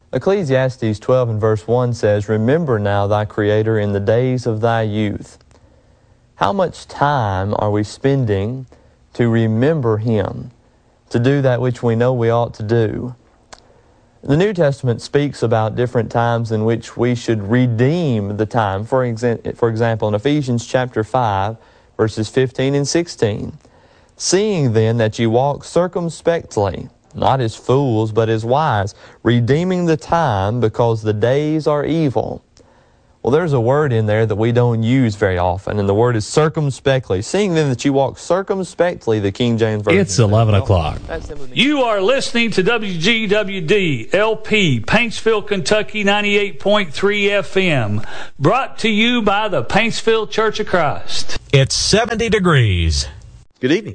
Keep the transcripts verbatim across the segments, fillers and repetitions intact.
Ecclesiastes twelve and verse one says, "Remember now thy Creator in the days of thy youth." How much time are we spending to remember Him, to do that which we know we ought to do? The New Testament speaks about different times in which we should redeem the time. For exa- for example, in Ephesians chapter five, verses fifteen and sixteen, "Seeing then that ye walk circumspectly, not as fools, but as wise, redeeming the time, because the days are evil." Well, there's a word in there that we don't use very often, and the word is circumspectly. "Seeing then that you walk circumspectly," the King James Version. It's eleven o'clock. You are listening to W G W D L P, Paintsville, Kentucky, ninety-eight point three F M, brought to you by the Paintsville Church of Christ. It's seventy degrees. Good evening.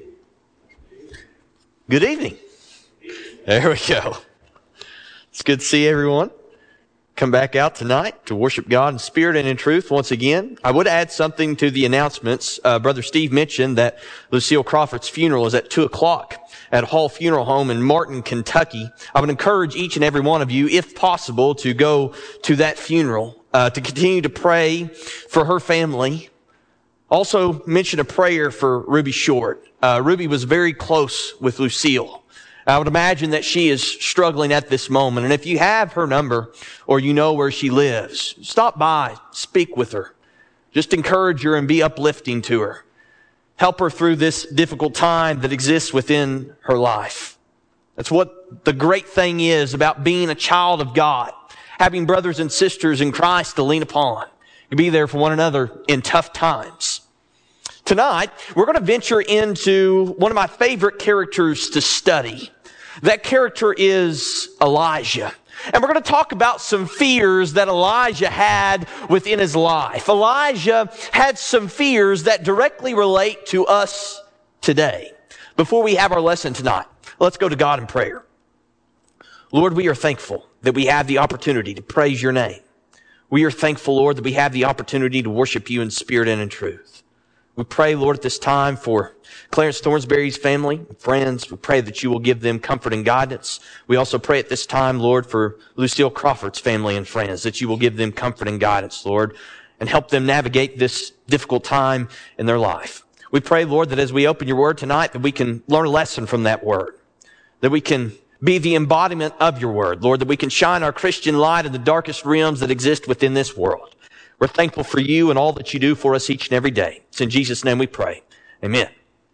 Good evening. There we go. It's good to see everyone come back out tonight to worship God in spirit and in truth once again. I would add something to the announcements. Uh, Brother Steve mentioned that Lucille Crawford's funeral is at two o'clock at Hall Funeral Home in Martin, Kentucky. I would encourage each and every one of you, if possible, to go to that funeral, uh, to continue to pray for her family. Also mention a prayer for Ruby Short. Uh, Ruby was very close with Lucille. I would imagine that she is struggling at this moment. And if you have her number or you know where she lives, stop by, speak with her. Just encourage her and be uplifting to her. Help her through this difficult time that exists within her life. That's what the great thing is about being a child of God. Having brothers and sisters in Christ to lean upon. To be there for one another in tough times. Tonight, we're going to venture into one of my favorite characters to study. That character is Elijah. And we're going to talk about some fears that Elijah had within his life. Elijah had some fears that directly relate to us today. Before we have our lesson tonight, let's go to God in prayer. Lord, we are thankful that we have the opportunity to praise your name. We are thankful, Lord, that we have the opportunity to worship you in spirit and in truth. We pray, Lord, at this time for Clarence Thornsberry's family and friends. We pray that you will give them comfort and guidance. We also pray at this time, Lord, for Lucille Crawford's family and friends, that you will give them comfort and guidance, Lord, and help them navigate this difficult time in their life. We pray, Lord, that as we open your word tonight, that we can learn a lesson from that word, that we can be the embodiment of your word, Lord, that we can shine our Christian light in the darkest realms that exist within this world. We're thankful for you and all that you do for us each and every day. It's in Jesus' name we pray. Amen.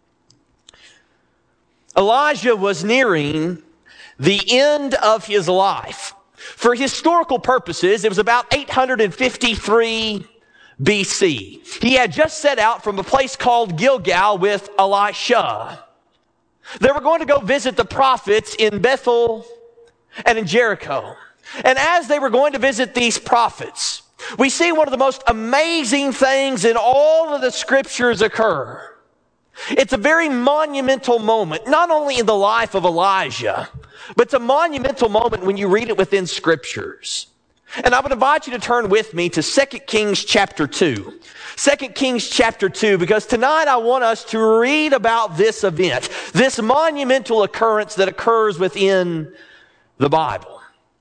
Elijah was nearing the end of his life. For historical purposes, it was about eight hundred fifty-three B C. He had just set out from a place called Gilgal with Elisha. They were going to go visit the prophets in Bethel and in Jericho. And as they were going to visit these prophets, we see one of the most amazing things in all of the scriptures occur. It's a very monumental moment, not only in the life of Elijah, but it's a monumental moment when you read it within scriptures. And I would invite you to turn with me to Second Kings chapter two. Second Kings chapter two, because tonight I want us to read about this event, this monumental occurrence that occurs within the Bible.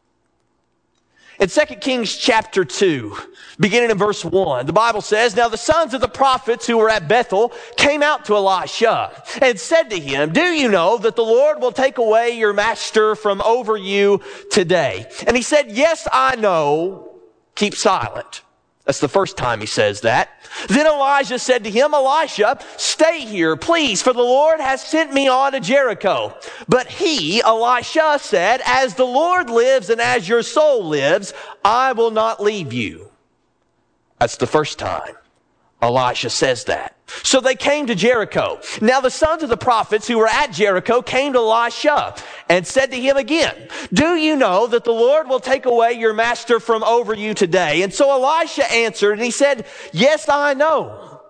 In Second Kings chapter two, beginning in verse one, the Bible says, "Now the sons of the prophets who were at Bethel came out to Elisha and said to him, 'Do you know that the Lord will take away your master from over you today?' And he said, 'Yes, I know. Keep silent.'" That's the first time he says that. Then Elijah said to him, "Elisha, stay here, please, for the Lord has sent me on to Jericho." But he, Elisha, said, "As the Lord lives and as your soul lives, I will not leave you." That's the first time Elisha says that. So they came to Jericho. Now the sons of the prophets who were at Jericho came to Elisha and said to him again, "Do you know that the Lord will take away your master from over you today?" And so Elisha answered and he said, "Yes, I know.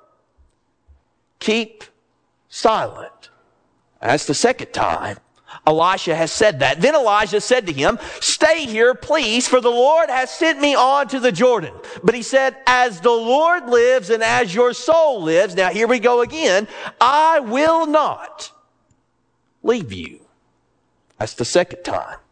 Keep silent." That's the second time Elisha has said that. Then Elijah said to him, "Stay here, please, for the Lord has sent me on to the Jordan." But he said, "As the Lord lives and as your soul lives," now here we go again, "I will not leave you." That's the second time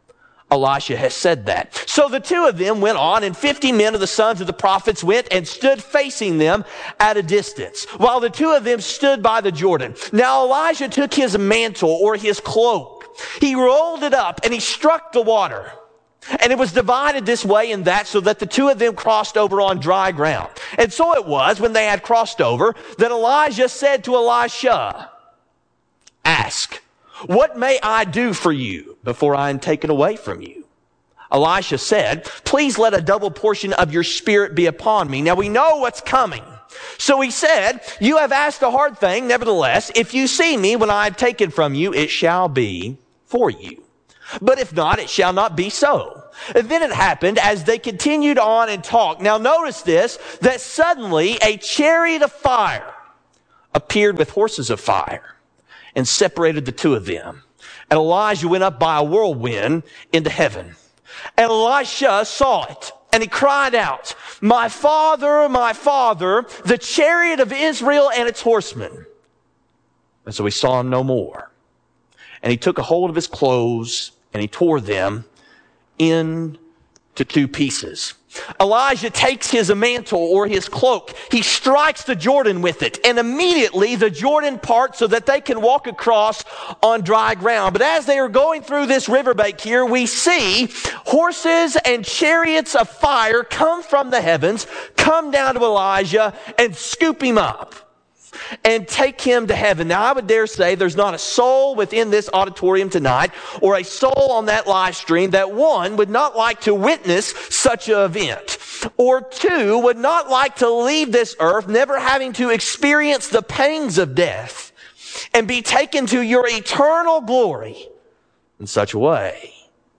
Elisha has said that. So the two of them went on, and fifty men of the sons of the prophets went and stood facing them at a distance, while the two of them stood by the Jordan. Now Elijah took his mantle or his cloak. He rolled it up and he struck the water. And it was divided this way and that, so that the two of them crossed over on dry ground. And so it was, when they had crossed over, that Elijah said to Elisha, "Ask, what may I do for you before I am taken away from you?" Elisha said, "Please let a double portion of your spirit be upon me." Now we know what's coming. So he said, "You have asked a hard thing. Nevertheless, if you see me when I have taken from you, it shall be for you. But if not, it shall not be so." And then it happened as they continued on and talked. Now notice this, that suddenly a chariot of fire appeared with horses of fire and separated the two of them. And Elijah went up by a whirlwind into heaven. And Elisha saw it, and he cried out, "My father, my father, the chariot of Israel and its horsemen." And so he saw him no more. And he took a hold of his clothes, and he tore them into two pieces. Elijah takes his mantle or his cloak. He strikes the Jordan with it, and immediately the Jordan parts so that they can walk across on dry ground. But as they are going through this riverbank here, we see horses and chariots of fire come from the heavens, come down to Elijah and scoop him up and take him to heaven. Now, I would dare say there's not a soul within this auditorium tonight or a soul on that live stream that, one, would not like to witness such an event, or two, would not like to leave this earth never having to experience the pangs of death and be taken to your eternal glory in such a way.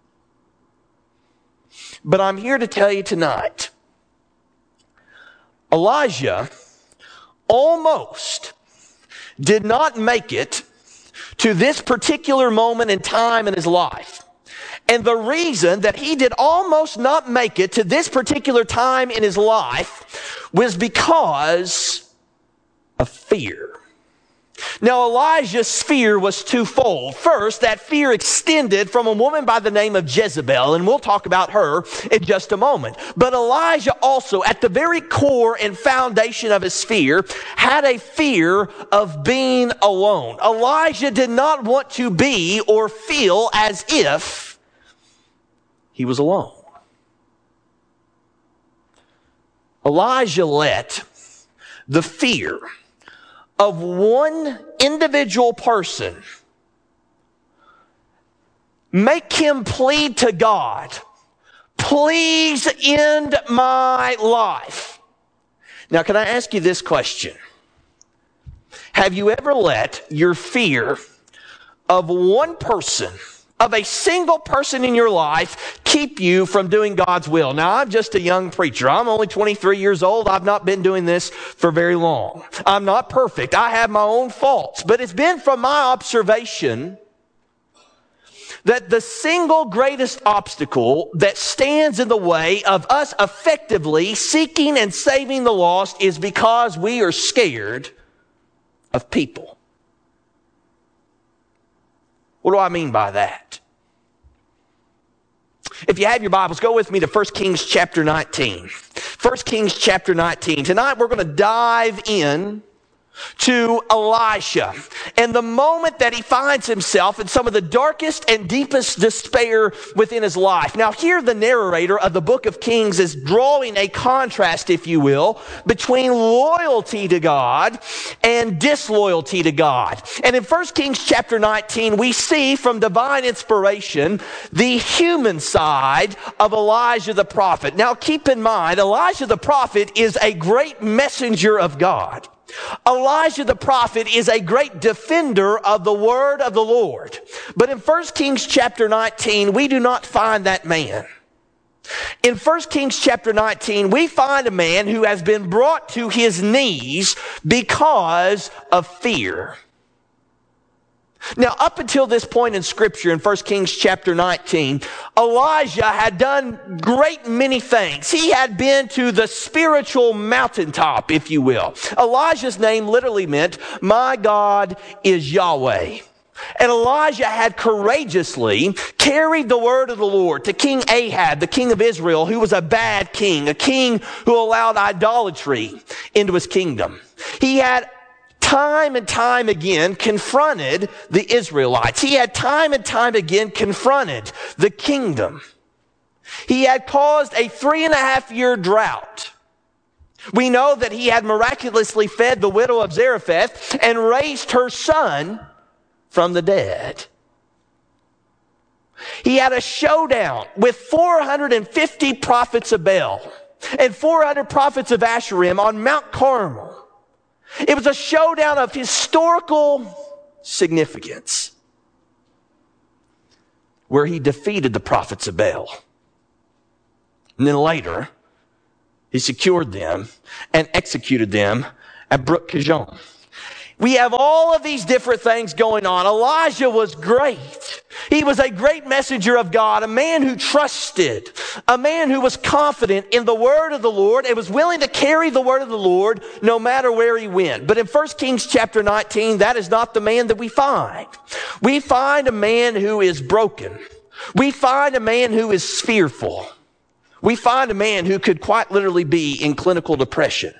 But I'm here to tell you tonight, Elijah almost did not make it to this particular moment in time in his life. And the reason that he did almost not make it to this particular time in his life was because of fear. Now, Elijah's fear was twofold. First, that fear extended from a woman by the name of Jezebel, and we'll talk about her in just a moment. But Elijah also, at the very core and foundation of his fear, had a fear of being alone. Elijah did not want to be or feel as if he was alone. Elijah let the fear of one individual person make him plead to God, "Please end my life." Now, can I ask you this question? Have you ever let your fear of one person, of a single person in your life, keep you from doing God's will? Now, I'm just a young preacher. I'm only twenty-three years old. I've not been doing this for very long. I'm not perfect. I have my own faults. But it's been from my observation that the single greatest obstacle that stands in the way of us effectively seeking and saving the lost is because we are scared of people. What do I mean by that? If you have your Bibles, go with me to First Kings chapter nineteen. First Kings chapter nineteen. Tonight we're going to dive in to Elisha and the moment that he finds himself in some of the darkest and deepest despair within his life. Now here the narrator of the book of Kings is drawing a contrast, if you will, between loyalty to God and disloyalty to God. And in First Kings chapter nineteen, we see from divine inspiration the human side of Elijah the prophet. Now keep in mind, Elijah the prophet is a great messenger of God. Elijah the prophet is a great defender of the word of the Lord. But in First Kings chapter nineteen, we do not find that man. In First Kings chapter nineteen, we find a man who has been brought to his knees because of fear. Now, up until this point in Scripture, in First Kings chapter nineteen, Elijah had done great many things. He had been to the spiritual mountaintop, if you will. Elijah's name literally meant, "My God is Yahweh." And Elijah had courageously carried the word of the Lord to King Ahab, the king of Israel, who was a bad king, a king who allowed idolatry into his kingdom. He had time and time again confronted the Israelites. He had time and time again confronted the kingdom. He had caused a three and a half year drought. We know that he had miraculously fed the widow of Zarephath and raised her son from the dead. He had a showdown with four hundred fifty prophets of Baal and four hundred prophets of Asherim on Mount Carmel. It was a showdown of historical significance where he defeated the prophets of Baal. And then later, he secured them and executed them at Brook Kishon. We have all of these different things going on. Elijah was great. He was a great messenger of God, a man who trusted, a man who was confident in the word of the Lord and was willing to carry the word of the Lord no matter where he went. But in First Kings chapter nineteen, that is not the man that we find. We find a man who is broken. We find a man who is fearful. We find a man who could quite literally be in clinical depression.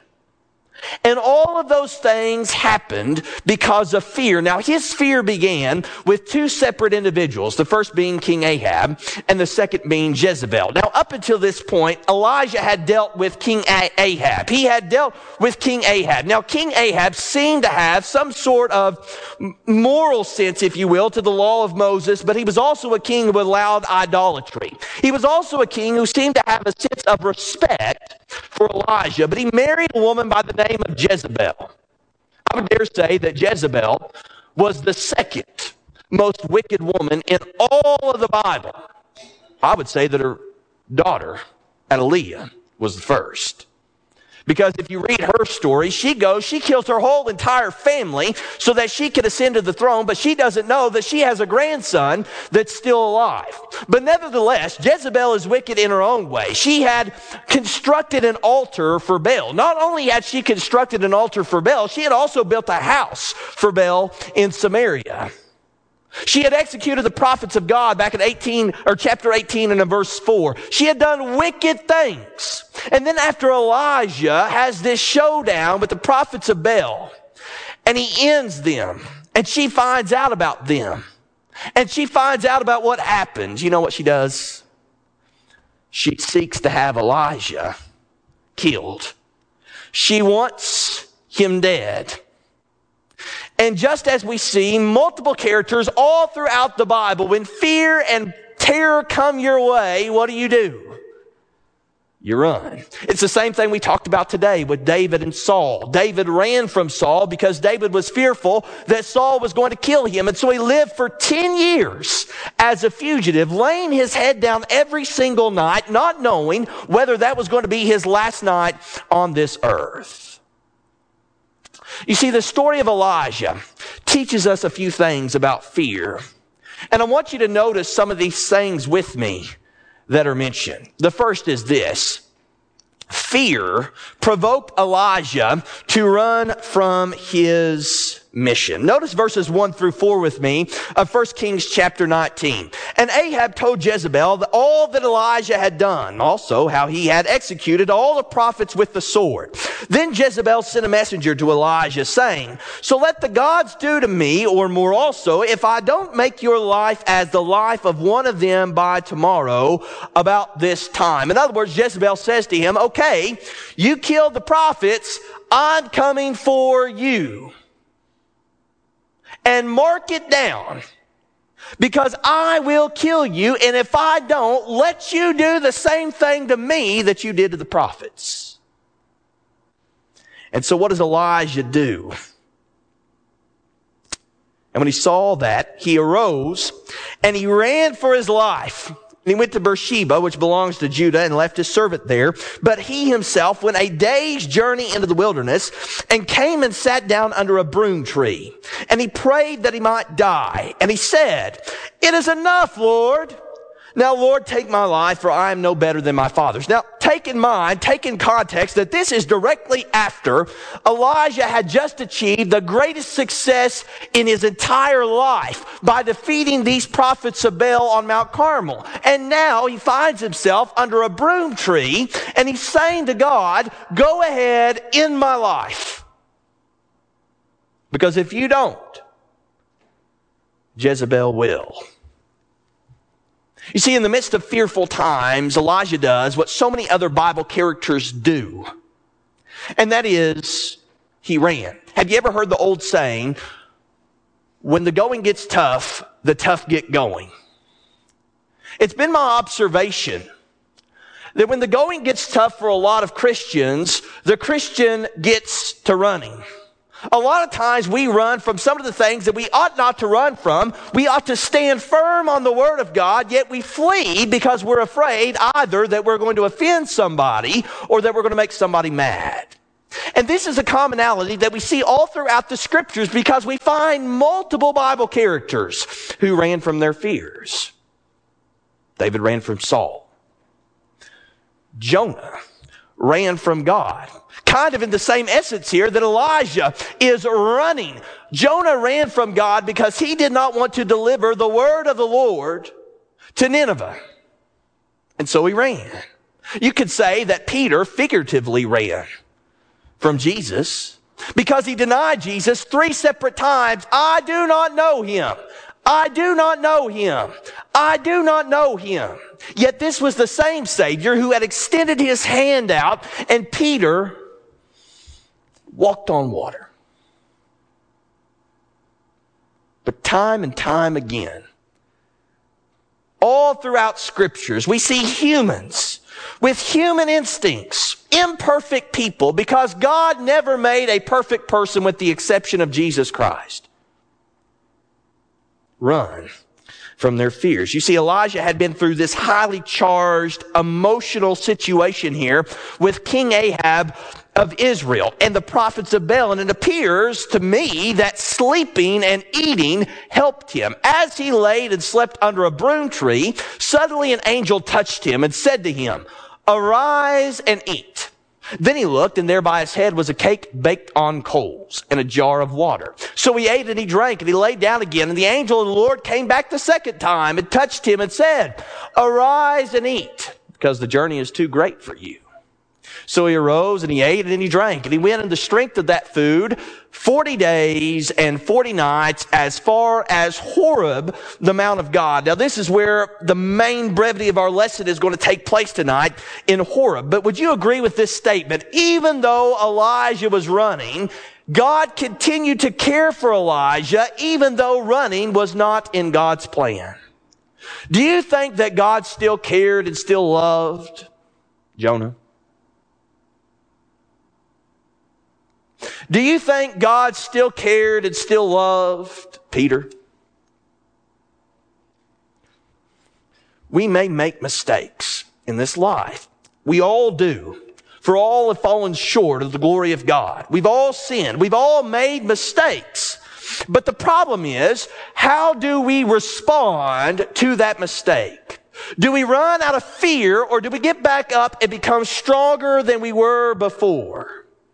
And all of those things happened because of fear. Now, his fear began with two separate individuals, the first being King Ahab and the second being Jezebel. Now, up until this point, Elijah had dealt with King Ahab. He had dealt with King Ahab. Now, King Ahab seemed to have some sort of moral sense, if you will, to the law of Moses, but he was also a king who allowed idolatry. He was also a king who seemed to have a sense of respect for Elijah, but he married a woman by the name of Jezebel. I would dare say that Jezebel was the second most wicked woman in all of the Bible. I would say that her daughter, Athaliah, was the first. Because if you read her story, she goes, she kills her whole entire family so that she can ascend to the throne, but she doesn't know that she has a grandson that's still alive. But nevertheless, Jezebel is wicked in her own way. She had constructed an altar for Baal. Not only had she constructed an altar for Baal, she had also built a house for Baal in Samaria. She had executed the prophets of God back in eighteen or chapter eighteen and in verse four. She had done wicked things. And then after Elijah has this showdown with the prophets of Baal, and he ends them, and she finds out about them, and she finds out about what happened. You know what she does? She seeks to have Elijah killed. She wants him dead. And just as we see multiple characters all throughout the Bible, when fear and terror come your way, what do you do? You run. It's the same thing we talked about today with David and Saul. David ran from Saul because David was fearful that Saul was going to kill him. And so he lived for ten years as a fugitive, laying his head down every single night, not knowing whether that was going to be his last night on this earth. You see, the story of Elijah teaches us a few things about fear. And I want you to notice some of these things with me that are mentioned. The first is this. Fear provoked Elijah to run from his mission. Notice verses one through four with me of First Kings chapter nineteen. And Ahab told Jezebel that all that Elijah had done, also how he had executed all the prophets with the sword. Then Jezebel sent a messenger to Elijah saying, so let the gods do to me, or more also, if I don't make your life as the life of one of them by tomorrow about this time. In other words, Jezebel says to him, okay, you killed the prophets, I'm coming for you. And mark it down, because I will kill you, and if I don't, let you do the same thing to me that you did to the prophets. And so what does Elijah do? And when he saw that, he arose and he ran for his life. And he went to Beersheba, which belongs to Judah, and left his servant there. But he himself went a day's journey into the wilderness and came and sat down under a broom tree. And he prayed that he might die. And he said, it is enough, Lord. Now, Lord, take my life, for I am no better than my fathers. Now, take take in mind, take in context that this is directly after Elijah had just achieved the greatest success in his entire life by defeating these prophets of Baal on Mount Carmel. And now he finds himself under a broom tree and he's saying to God, go ahead in my life. Because if you don't, Jezebel will. You see, in the midst of fearful times, Elijah does what so many other Bible characters do. And that is, he ran. Have you ever heard the old saying, when the going gets tough, the tough get going? It's been my observation that when the going gets tough for a lot of Christians, the Christian gets to running. A lot of times we run from some of the things that we ought not to run from. We ought to stand firm on the Word of God, yet we flee because we're afraid either that we're going to offend somebody or that we're going to make somebody mad. And this is a commonality that we see all throughout the Scriptures because we find multiple Bible characters who ran from their fears. David ran from Saul. Jonah ran from God. Kind of in the same essence here that Elijah is running. Jonah ran from God because he did not want to deliver the word of the Lord to Nineveh. And so he ran. You could say that Peter figuratively ran from Jesus because he denied Jesus three separate times. I do not know him. I do not know him. I do not know him. Yet this was the same Savior who had extended his hand out, and Peter walked on water. But time and time again, all throughout Scriptures, we see humans with human instincts, imperfect people, because God never made a perfect person with the exception of Jesus Christ, run from their fears. You see, Elijah had been through this highly charged, emotional situation here with King Ahab of Israel and the prophets of Baal. And it appears to me that sleeping and eating helped him. As he laid and slept under a broom tree, suddenly an angel touched him and said to him, arise and eat. Then he looked, and there by his head was a cake baked on coals and a jar of water. So he ate and he drank, and he lay down again. And the angel of the Lord came back the second time and touched him and said, arise and eat, because the journey is too great for you. So he arose and he ate and he drank, and he went in the strength of that food forty days and forty nights as far as Horeb, the Mount of God. Now this is where the main brevity of our lesson is going to take place tonight, in Horeb. But would you agree with this statement? Even though Elijah was running, God continued to care for Elijah, even though running was not in God's plan. Do you think that God still cared and still loved Jonah? Do you think God still cared and still loved Peter? We may make mistakes in this life. We all do. For all have fallen short of the glory of God. We've all sinned. We've all made mistakes. But the problem is, how do we respond to that mistake? Do we run out of fear, or do we get back up and become stronger than we were before?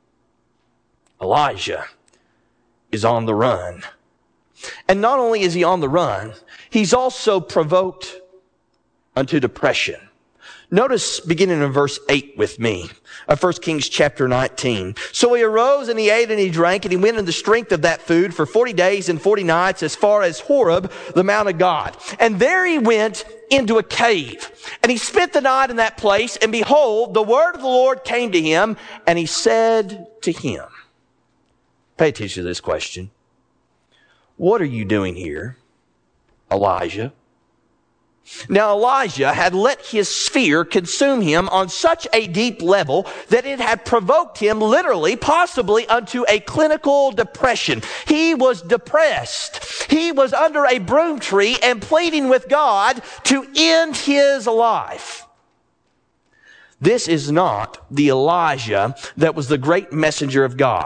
Elijah is on the run. And not only is he on the run, he's also provoked unto depression. Notice beginning in verse eight with me of First Kings chapter nineteen. So he arose and he ate and he drank, and he went in the strength of that food for forty days and forty nights as far as Horeb, the Mount of God. And there he went into a cave, and he spent the night in that place, and behold, the word of the Lord came to him, and he said to him, pay attention to this question. What are you doing here, Elijah? Now Elijah had let his fear consume him on such a deep level that it had provoked him literally, possibly unto a clinical depression. He was depressed. He was under a broom tree and pleading with God to end his life. This is not the Elijah that was the great messenger of God.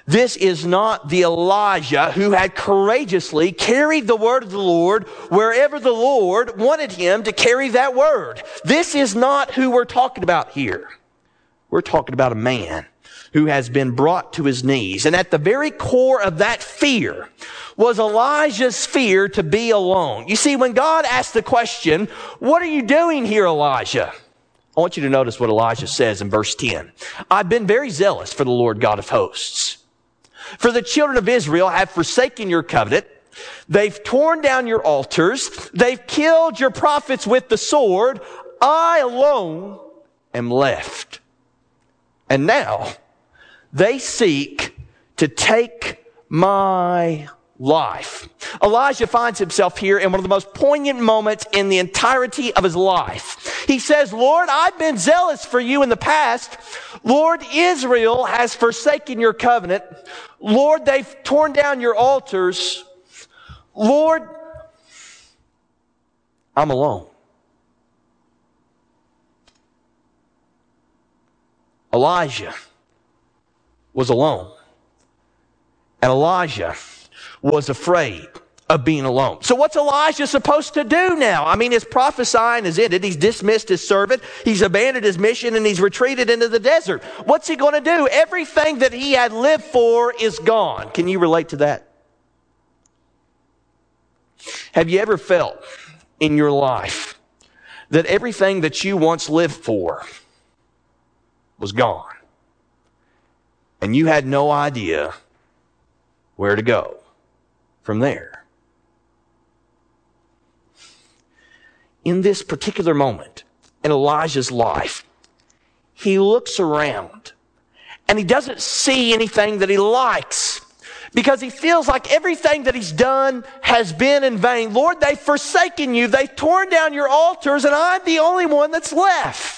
This is not the Elijah who had courageously carried the word of the Lord wherever the Lord wanted him to carry that word. This is not who we're talking about here. We're talking about a man who has been brought to his knees. And at the very core of that fear was Elijah's fear to be alone. You see, when God asked the question, "What are you doing here, Elijah?" I want you to notice what Elijah says in verse ten. "I've been very zealous for the Lord God of hosts. For the children of Israel have forsaken your covenant. They've torn down your altars. They've killed your prophets with the sword. I alone am left. And now they seek to take my life." Elijah finds himself here in one of the most poignant moments in the entirety of his life. He says, "Lord, I've been zealous for you in the past. Lord, Israel has forsaken your covenant. Lord, they've torn down your altars. Lord, I'm alone." Elijah was alone. And Elijah was afraid of being alone. So what's Elijah supposed to do now? I mean, his prophesying is ended. He's dismissed his servant. He's abandoned his mission and he's retreated into the desert. What's he going to do? Everything that he had lived for is gone. Can you relate to that? Have you ever felt in your life that everything that you once lived for was gone and you had no idea where to go from there? In this particular moment in Elijah's life, he looks around and he doesn't see anything that he likes because he feels like everything that he's done has been in vain. Lord, they've forsaken you. They've torn down your altars and I'm the only one that's left.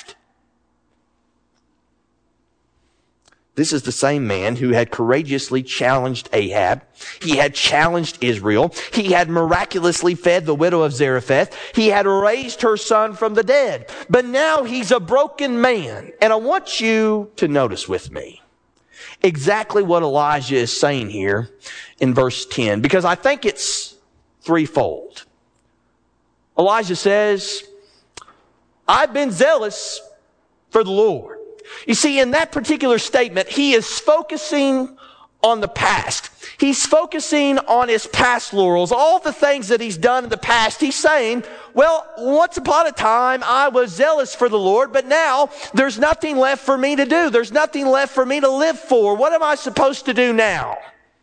This is the same man who had courageously challenged Ahab. He had challenged Israel. He had miraculously fed the widow of Zarephath. He had raised her son from the dead. But now he's a broken man. And I want you to notice with me exactly what Elijah is saying here in verse ten, because I think it's threefold. Elijah says, "I've been zealous for the Lord." You see, in that particular statement, he is focusing on the past. He's focusing on his past laurels, all the things that he's done in the past. He's saying, well, once upon a time, I was zealous for the Lord, but now there's nothing left for me to do. There's nothing left for me to live for. What am I supposed to do now?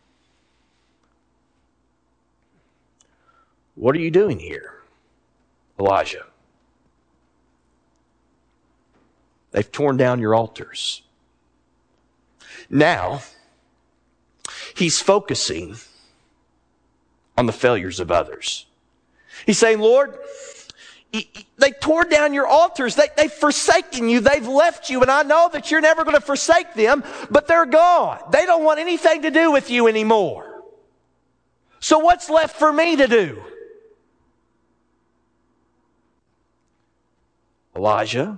What are you doing here, Elijah? They've torn down your altars. Now, he's focusing on the failures of others. He's saying, Lord, they tore down your altars. They, they've forsaken you. They've left you. And I know that you're never going to forsake them, but they're gone. They don't want anything to do with you anymore. So what's left for me to do? Elijah,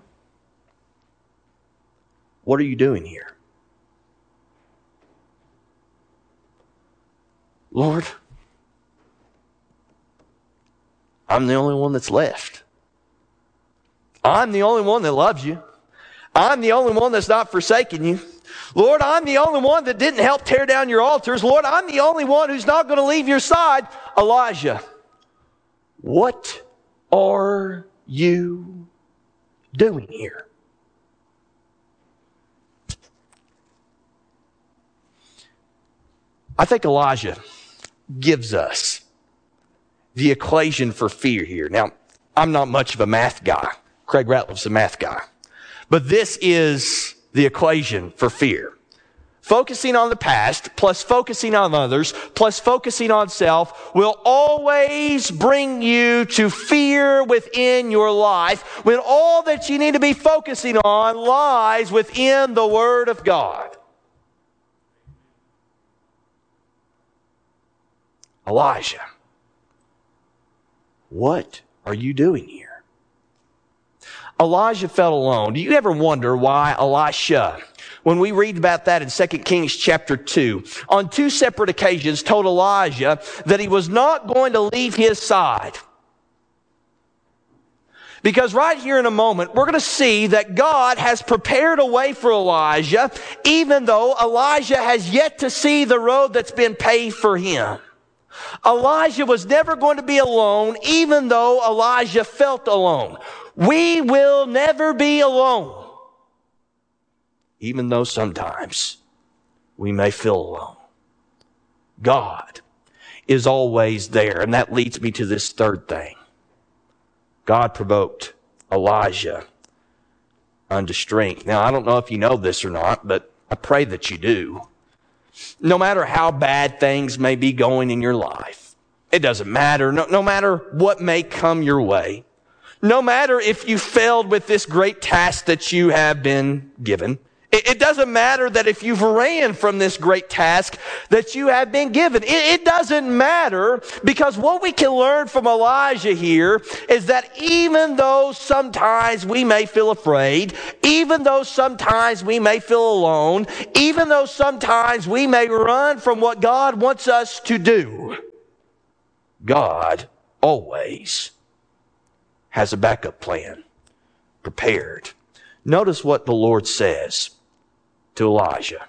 what are you doing here? Lord, I'm the only one that's left. I'm the only one that loves you. I'm the only one that's not forsaken you. Lord, I'm the only one that didn't help tear down your altars. Lord, I'm the only one who's not going to leave your side. Elijah, what are you doing here? I think Elijah gives us the equation for fear here. Now, I'm not much of a math guy. Craig Ratliff's a math guy. But this is the equation for fear. Focusing on the past, plus focusing on others, plus focusing on self will always bring you to fear within your life when all that you need to be focusing on lies within the Word of God. Elijah, what are you doing here? Elijah felt alone. Do you ever wonder why Elisha when we read about that in Second Kings chapter two, on two separate occasions told Elijah that he was not going to leave his side. Because right here in a moment, we're going to see that God has prepared a way for Elijah, even though Elijah has yet to see the road that's been paved for him. Elijah was never going to be alone, even though Elijah felt alone. We will never be alone, even though sometimes we may feel alone. God is always there, and that leads me to this third thing. God provoked Elijah unto strength. Now, I don't know if you know this or not, but I pray that you do. No matter how bad things may be going in your life, it doesn't matter. No, no matter what may come your way, no matter if you failed with this great task that you have been given, it, it doesn't matter that if you've ran from this great task that you have been given. It, it doesn't matter, because what we can learn from Elijah here is that even though sometimes we may feel afraid, even though sometimes we may feel alone, even though sometimes we may run from what God wants us to do, God always has a backup plan prepared. Notice what the Lord says to Elijah.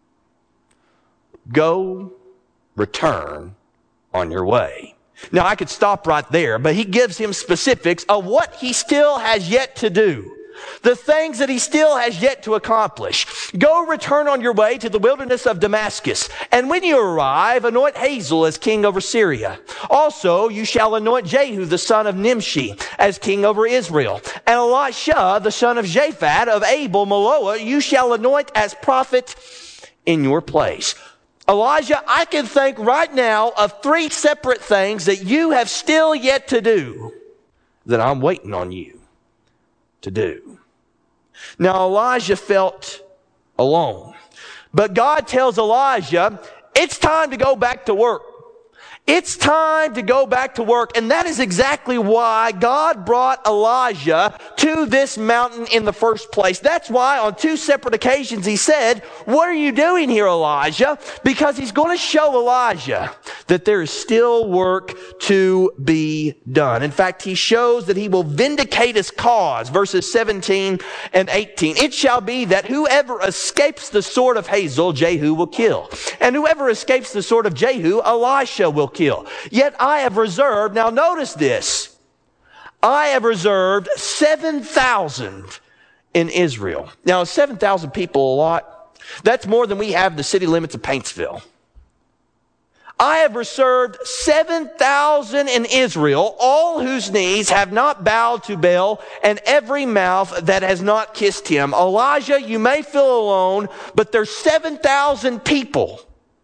Go, return on your way. Now, I could stop right there, but he gives him specifics of what he still has yet to do. The things that he still has yet to accomplish. Go, return on your way to the wilderness of Damascus. And when you arrive, anoint Hazael as king over Syria. Also, you shall anoint Jehu, the son of Nimshi, as king over Israel. And Elisha, the son of Japhat of Abel Meholah, you shall anoint as prophet in your place. Elijah, I can think right now of three separate things that you have still yet to do that I'm waiting on you to do. Now, Elijah felt alone, but God tells Elijah, it's time to go back to work. It's time to go back to work. And that is exactly why God brought Elijah to this mountain in the first place. That's why on two separate occasions he said, what are you doing here, Elijah? Because he's going to show Elijah that there is still work to be done. In fact, he shows that he will vindicate his cause. Verses seventeen and eighteen. It shall be that whoever escapes the sword of Hazael, Jehu will kill. And whoever escapes the sword of Jehu, Elisha will kill. Yet I have reserved, now notice this, I have reserved seven thousand in Israel. Now, seven thousand people a lot. That's more than we have the city limits of Paintsville. I have reserved seven thousand in Israel, all whose knees have not bowed to Baal, and every mouth that has not kissed him. Elijah, you may feel alone, but there's seven thousand people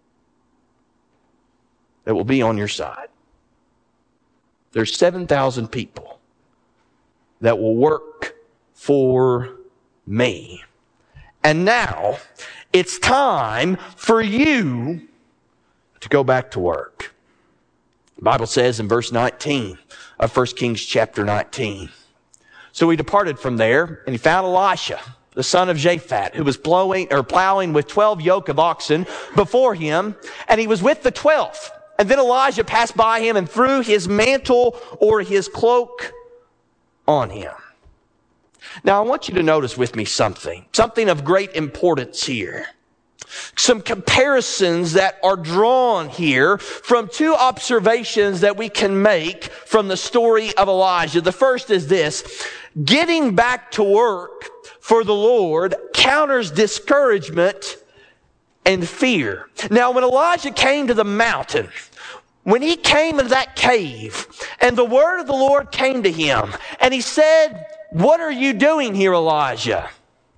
that will be on your side. There's seven thousand people that will work for me. And now it's time for you to go back to work. The Bible says in verse nineteen of First Kings chapter nineteen. So he departed from there, and he found Elisha, the son of Japhat, who was plowing or plowing with twelve yoke of oxen before him, and he was with the twelfth. And then Elijah passed by him and threw his mantle or his cloak on him. Now, I want you to notice with me something, something of great importance here. Some comparisons that are drawn here from two observations that we can make from the story of Elijah. The first is this: getting back to work for the Lord counters discouragement and fear. Now, when Elijah came to the mountain, when he came into that cave, and the word of the Lord came to him, and he said, what are you doing here, Elijah?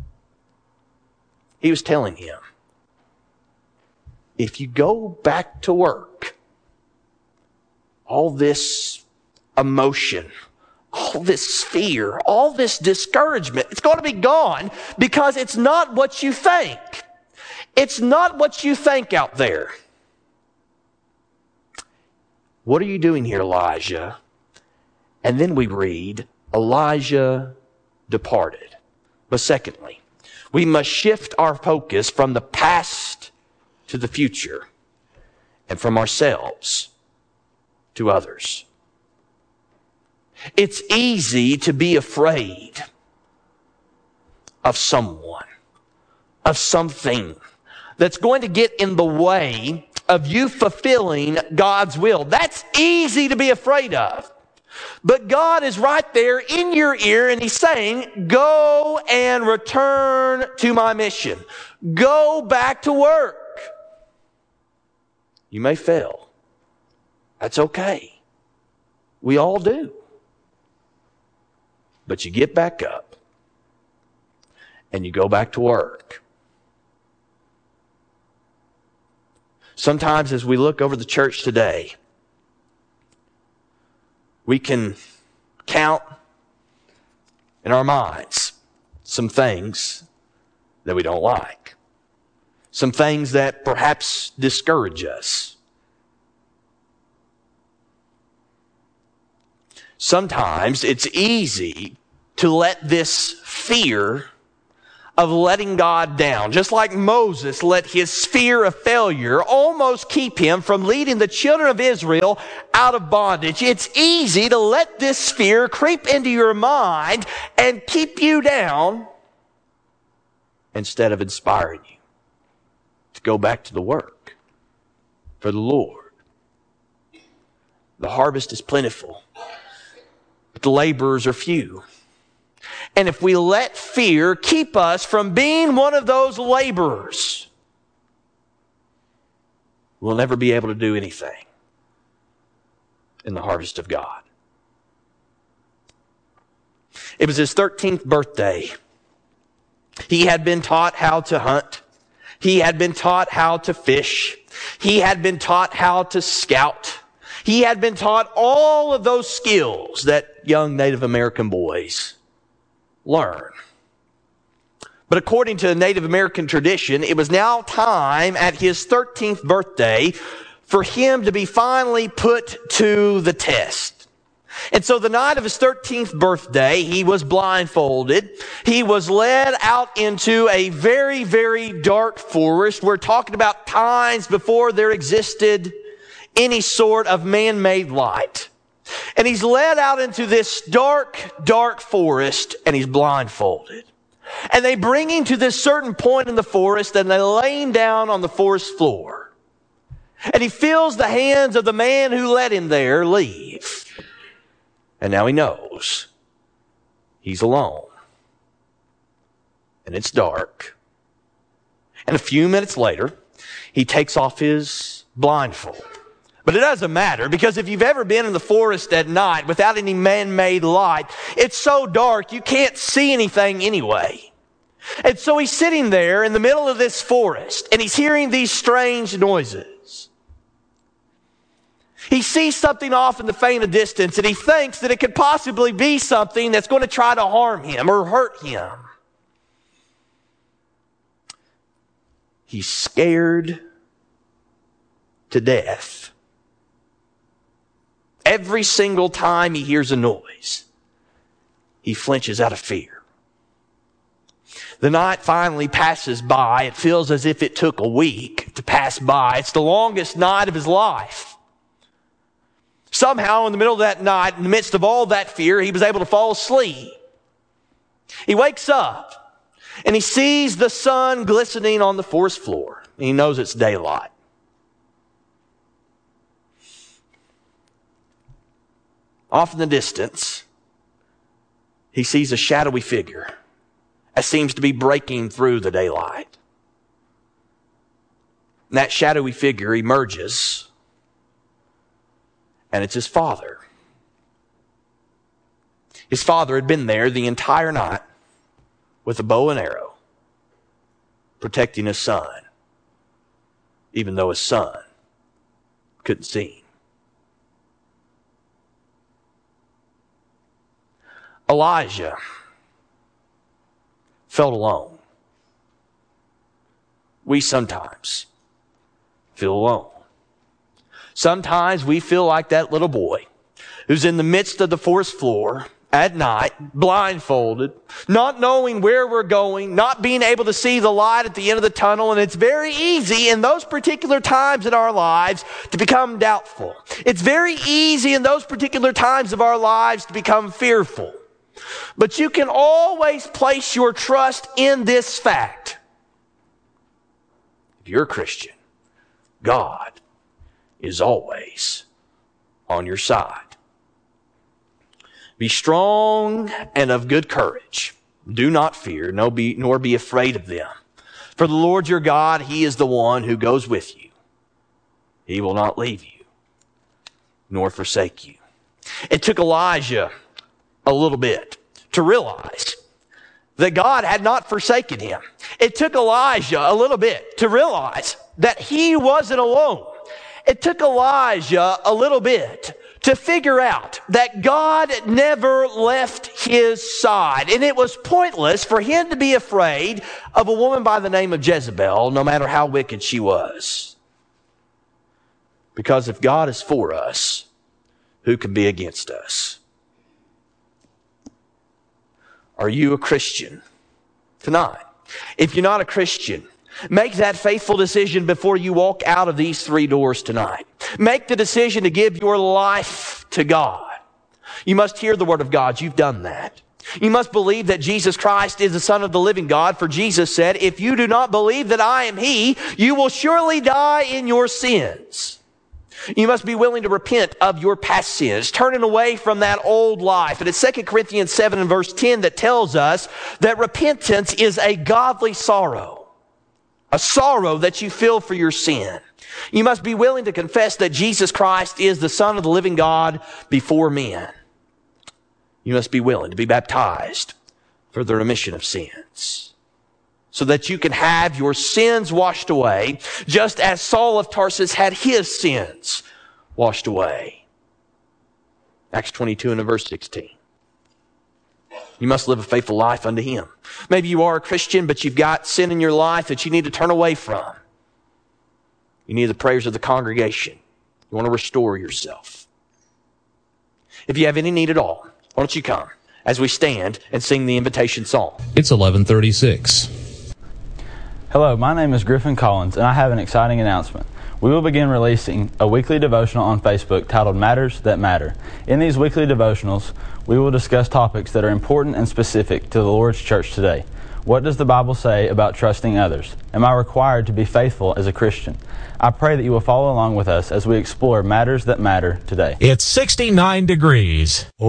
He was telling him, if you go back to work, all this emotion, all this fear, all this discouragement, it's going to be gone, because it's not what you think. It's not what you think out there. What are you doing here, Elijah? And then we read, Elijah departed. But secondly, We must shift our focus from the past to the future and from ourselves to others. It's easy to be afraid of someone, of something that's going to get in the way of you fulfilling God's will. That's easy to be afraid of. But God is right there in your ear and He's saying, go and return to my mission. Go back to work. You may fail. That's okay. We all do. But you get back up and you go back to work. Sometimes as we look over the church today, we can count in our minds some things that we don't like. Some things that perhaps discourage us. Sometimes it's easy to let this fear of letting God down, just like Moses let his fear of failure almost keep him from leading the children of Israel out of bondage. It's easy to let this fear creep into your mind and keep you down instead of inspiring you to go back to the work for the Lord. The harvest is plentiful, but the laborers are few. And if we let fear keep us from being one of those laborers, we'll never be able to do anything in the harvest of God. It was his thirteenth birthday. He had been taught how to hunt. He had been taught how to fish. He had been taught how to scout. He had been taught all of those skills that young Native American boys learn. But according to Native American tradition, it was now time at his thirteenth birthday for him to be finally put to the test. And so the night of his thirteenth birthday, he was blindfolded. He was led out into a very, very dark forest. We're talking about times before there existed any sort of man-made light. And he's led out into this dark, dark forest, and he's blindfolded. And they bring him to this certain point in the forest, and they lay him down on the forest floor. And he feels the hands of the man who led him there leave. And now he knows he's alone. And it's dark. And a few minutes later, he takes off his blindfold. But it doesn't matter, because if you've ever been in the forest at night without any man-made light, it's so dark you can't see anything anyway. And so he's sitting there in the middle of this forest, and he's hearing these strange noises. He sees something off in the faint distance, and he thinks that it could possibly be something that's going to try to harm him or hurt him. He's scared to death. Every single time he hears a noise, he flinches out of fear. The night finally passes by. It feels as if it took a week to pass by. It's the longest night of his life. Somehow, in the middle of that night, in the midst of all that fear, he was able to fall asleep. He wakes up, and he sees the sun glistening on the forest floor. And he knows it's daylight. Off in the distance, he sees a shadowy figure that seems to be breaking through the daylight. And that shadowy figure emerges, and it's his father. His father had been there the entire night with a bow and arrow, protecting his son, even though his son couldn't see him. Elijah felt alone. We sometimes feel alone. Sometimes we feel like that little boy who's in the midst of the forest floor, at night, blindfolded, not knowing where we're going, not being able to see the light at the end of the tunnel. And it's very easy in those particular times in our lives to become doubtful. It's very easy in those particular times of our lives to become fearful. But you can always place your trust in this fact. If you're a Christian, God is always on your side. Be strong and of good courage. Do not fear, nor be, nor be afraid of them. For the Lord your God, He is the one who goes with you. He will not leave you, nor forsake you. It took Elijah a little bit to realize that God had not forsaken him. It took Elijah a little bit to realize that he wasn't alone. It took Elijah a little bit to figure out that God never left his side. And it was pointless for him to be afraid of a woman by the name of Jezebel, no matter how wicked she was. Because if God is for us, who can be against us? Are you a Christian tonight? If you're not a Christian, make that faithful decision before you walk out of these three doors tonight. Make the decision to give your life to God. You must hear the word of God. You've done that. You must believe that Jesus Christ is the Son of the living God. For Jesus said, if you do not believe that I am He, you will surely die in your sins. You must be willing to repent of your past sins, turning away from that old life. And it's Second Corinthians seven and verse ten that tells us that repentance is a godly sorrow, a sorrow that you feel for your sin. You must be willing to confess that Jesus Christ is the Son of the living God before men. You must be willing to be baptized for the remission of sins, so that you can have your sins washed away, just as Saul of Tarsus had his sins washed away. Acts twenty-two and verse sixteen. You must live a faithful life unto Him. Maybe you are a Christian, but you've got sin in your life that you need to turn away from. You need the prayers of the congregation. You want to restore yourself. If you have any need at all, why don't you come as we stand and sing the invitation song? It's eleven thirty-six. Hello, my name is Griffin Collins, and I have an exciting announcement. We will begin releasing a weekly devotional on Facebook titled Matters That Matter. In these weekly devotionals, we will discuss topics that are important and specific to the Lord's church today. What does the Bible say about trusting others? Am I required to be faithful as a Christian? I pray that you will follow along with us as we explore matters that matter today. It's sixty-nine degrees.